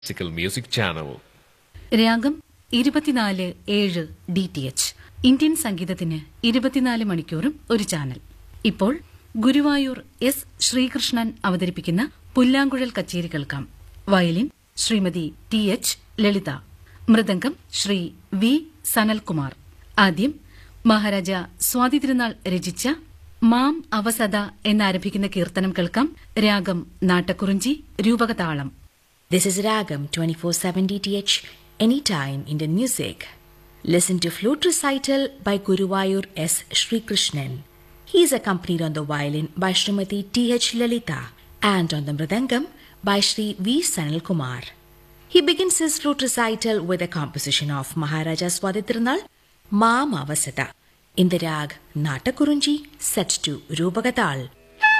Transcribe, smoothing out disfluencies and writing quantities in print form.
classical music channel. രാഗം 24/7 DTH Indian സംഗീതത്തിന് 24 മണിക്കൂറും ഒരു ചാനൽ. ഇപ്പോൾ ഗുരുവായൂർ എസ് ശ്രീകൃഷ്ണൻ അവതരിപ്പിക്കുന്ന പുല്ലാങ്കുഴൽ കച്ചേരി കേൾക്കാം. വയലിൻ ശ്രീമതി TH ലളിത, മൃദംഗം ശ്രീ V സനൽകുമാർ. ആദ്യം മഹാരാജ സ്വാതി തിരുനാൾ രചിച്ച മാം അവസദ എന്നാരംഭിക്കുന്ന കീർത്തനം കേൾക്കാം. രാഗം Nattakurinji, രൂപകതാളം. This is Ragam 24/7 DTH, anytime Indian music. Listen to flute recital by Guruvayur S. Srikrishnan. He is accompanied on the violin by Srimati TH Lalita and on the mridangam by Sri V Sanalkumar. He begins his flute recital with a composition of Maharaja Swadhi Tirunal, Maam Avasada, in the rag Natakurunji set to Rupagatal.